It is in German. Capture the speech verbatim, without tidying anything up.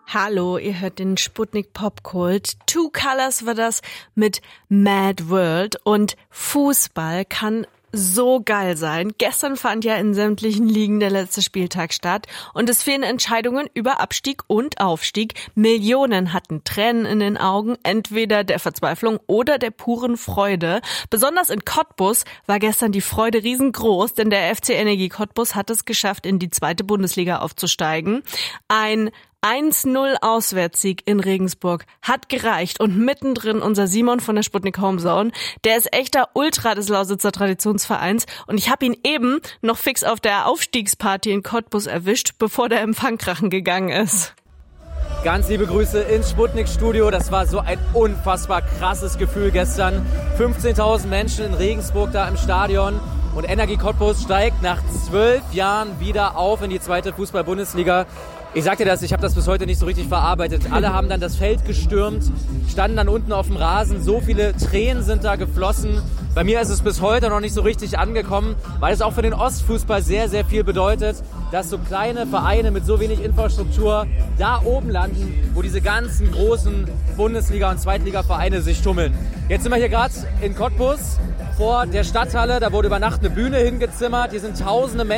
Hallo, ihr hört den Sputnik Popkult. Two Colors war das mit Mad World und Fußball kann so geil sein. Gestern fand ja in sämtlichen Ligen der letzte Spieltag statt und es fehlen Entscheidungen über Abstieg und Aufstieg. Millionen hatten Tränen in den Augen, entweder der Verzweiflung oder der puren Freude. Besonders in Cottbus war gestern die Freude riesengroß, denn der F C Energie Cottbus hat es geschafft, in die zweite Bundesliga aufzusteigen. Ein eins null Auswärtssieg in Regensburg hat gereicht und mittendrin unser Simon von der Sputnik Homezone, der ist echter Ultra des Lausitzer Traditionsvereins und ich habe ihn eben noch fix auf der Aufstiegsparty in Cottbus erwischt, bevor der Empfang krachen gegangen ist. Ganz liebe Grüße ins Sputnik-Studio. Das war so ein unfassbar krasses Gefühl gestern. fünfzehntausend Menschen in Regensburg da im Stadion. Und Energie Cottbus steigt nach zwölf Jahren wieder auf in die zweite Fußball-Bundesliga. Ich sag dir das, ich habe das bis heute nicht so richtig verarbeitet. Alle haben dann das Feld gestürmt, standen dann unten auf dem Rasen. So viele Tränen sind da geflossen. Bei mir ist es bis heute noch nicht so richtig angekommen, weil es auch für den Ostfußball sehr, sehr viel bedeutet, dass so kleine Vereine mit so wenig Infrastruktur da oben landen, wo diese ganzen großen Bundesliga- und Zweitliga-Vereine sich tummeln. Jetzt sind wir hier gerade in Cottbus vor der Stadthalle. Da wurde über Nacht eine Bühne hingezimmert. Hier sind tausende Menschen.